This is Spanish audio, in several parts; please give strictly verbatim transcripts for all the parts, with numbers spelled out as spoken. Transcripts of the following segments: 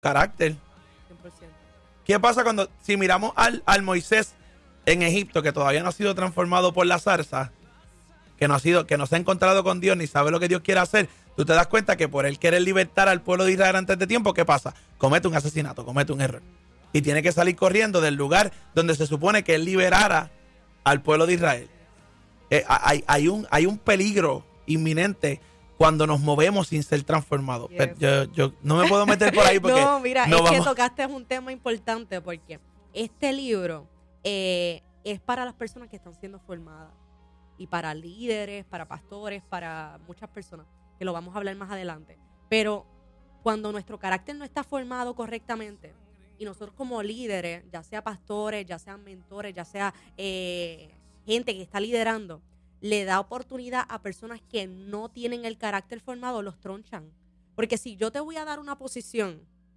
Carácter. cien por ciento. ¿Qué pasa cuando, si miramos al, al Moisés en Egipto, que todavía no ha sido transformado por la zarza, que no ha sido, que no se ha encontrado con Dios ni sabe lo que Dios quiere hacer, tú te das cuenta que por él querer libertar al pueblo de Israel antes de tiempo, ¿qué pasa? Comete un asesinato, comete un error. Y tiene que salir corriendo del lugar donde se supone que él liberara al pueblo de Israel. Eh, hay, hay, un, hay un peligro inminente cuando nos movemos sin ser transformados. Yes. Pero yo, yo no me puedo meter por ahí porque no, mira, no es vamos. que tocaste un tema importante porque este libro eh, es para las personas que están siendo formadas y para líderes, para pastores, para muchas personas, que lo vamos a hablar más adelante. Pero cuando nuestro carácter no está formado correctamente y nosotros como líderes, ya sea pastores, ya sean mentores, ya sea eh, gente que está liderando, le da oportunidad a personas que no tienen el carácter formado, los tronchan. Porque si yo te voy a dar una posición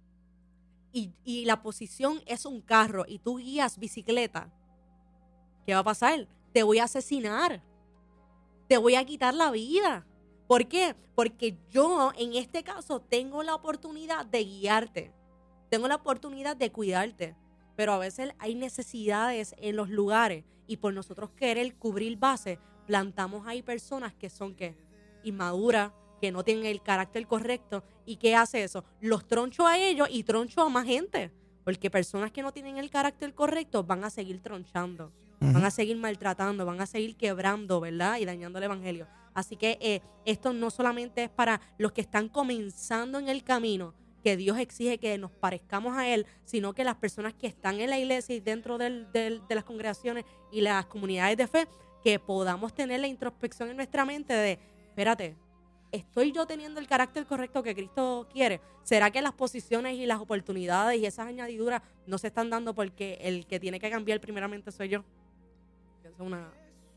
y, y la posición es un carro y tú guías bicicleta, ¿qué va a pasar? Te voy a asesinar. Te voy a quitar la vida. ¿Por qué? Porque yo, en este caso, tengo la oportunidad de guiarte. Tengo la oportunidad de cuidarte. Pero a veces hay necesidades en los lugares y por nosotros querer cubrir bases, plantamos ahí personas que son, ¿qué? Inmaduras, que no tienen el carácter correcto. ¿Y qué hace eso? Los troncho a ellos y troncho a más gente. Porque personas que no tienen el carácter correcto van a seguir tronchando. Uh-huh. Van a seguir maltratando, van a seguir quebrando, ¿verdad? Y dañando el evangelio. Así que eh, esto no solamente es para los que están comenzando en el camino, que Dios exige que nos parezcamos a Él, sino que las personas que están en la iglesia y dentro del, del, de las congregaciones y las comunidades de fe, que podamos tener la introspección en nuestra mente de, espérate, ¿estoy yo teniendo el carácter correcto que Cristo quiere? ¿Será que las posiciones y las oportunidades y esas añadiduras no se están dando porque el que tiene que cambiar primeramente soy yo? Eso es una...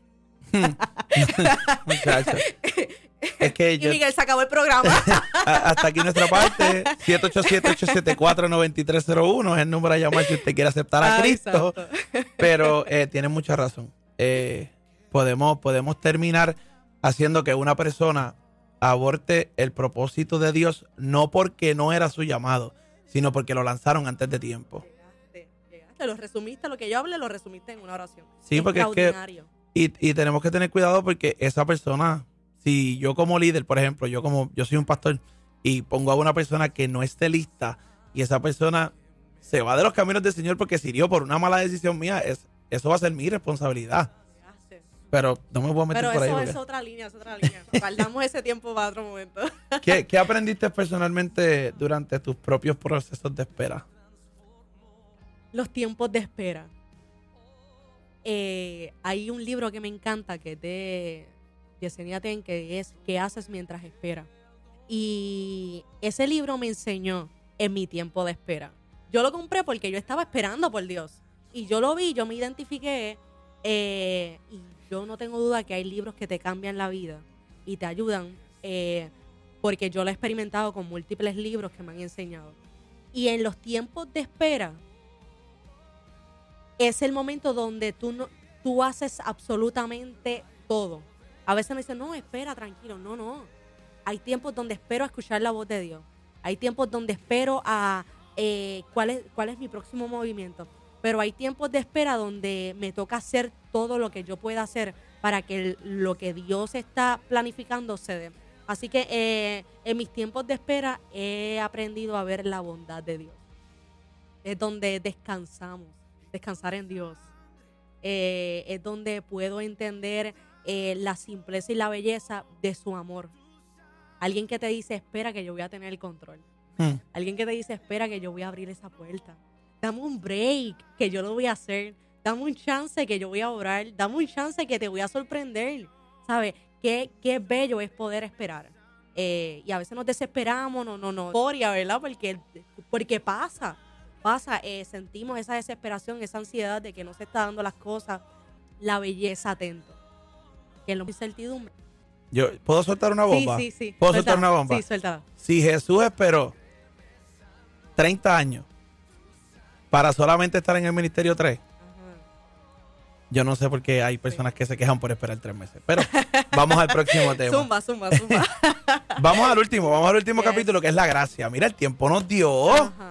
Muchacho. Es que y yo... Miguel, se acabó el programa. Hasta aquí nuestra parte. siete ocho siete, ocho siete cuatro, nueve tres cero uno es el número a llamar si usted quiere aceptar a ah, Cristo. Exacto. Pero eh, tiene mucha razón. Eh, podemos, podemos terminar haciendo que una persona aborte el propósito de Dios, no porque no era su llamado, sino porque lo lanzaron antes de tiempo. Llegaste, llegaste. Lo resumiste, lo que yo hablé, lo resumiste en una oración. Sí, porque es que... Y, y tenemos que tener cuidado porque esa persona, si yo como líder, por ejemplo, yo como yo soy un pastor y pongo a una persona que no esté lista y esa persona se va de los caminos del Señor porque sirió por una mala decisión mía, es, eso va a ser mi responsabilidad. Pero no me voy a meter Pero por ahí. Pero eso porque... es otra línea, es otra línea. Guardamos ese tiempo para otro momento. ¿Qué, ¿Qué aprendiste personalmente durante tus propios procesos de espera? Los tiempos de espera. Eh, hay un libro que me encanta que es de Yesenia Ten, que es ¿Qué haces mientras esperas? Y ese libro me enseñó en mi tiempo de espera. Yo lo compré porque yo estaba esperando por Dios. Y yo lo vi, yo me identifiqué. Eh, y yo no tengo duda que hay libros que te cambian la vida y te ayudan. Eh, porque yo lo he experimentado con múltiples libros que me han enseñado. Y en los tiempos de espera, es el momento donde tú, no, tú haces absolutamente todo. A veces me dicen, no, espera, tranquilo. No, no. Hay tiempos donde espero a escuchar la voz de Dios. Hay tiempos donde espero a eh, cuál es, cuál es mi próximo movimiento. Pero hay tiempos de espera donde me toca hacer todo lo que yo pueda hacer para que el, lo que Dios está planificando se dé. Así que eh, en mis tiempos de espera he aprendido a ver la bondad de Dios. Es donde descansamos. Descansar en Dios. Eh, es donde puedo entender eh, la simpleza y la belleza de su amor. Alguien que te dice, espera que yo voy a tener el control. Hmm. Alguien que te dice, espera que yo voy a abrir esa puerta. Dame un break, que yo lo voy a hacer. Dame un chance que yo voy a orar. Dame un chance que te voy a sorprender. ¿Sabes? Qué, qué bello es poder esperar. Eh, y a veces nos desesperamos, no, no, no. ¿Verdad? Porque, porque pasa. Pasa, eh, sentimos esa desesperación, esa ansiedad de que no se está dando las cosas, la belleza atento, que en la incertidumbre. Yo, ¿puedo soltar una bomba? Sí, sí, sí. ¿Puedo Suéltala. soltar una bomba? Sí, suéltala. Si Jesús esperó treinta años para solamente estar en el ministerio tres, yo no sé por qué hay personas que se quejan por esperar tres meses. Pero vamos al próximo tema. Zumba, zumba, zumba. Vamos al último, vamos al último yes. capítulo, que es la gracia. Mira, el tiempo nos dio. Ajá.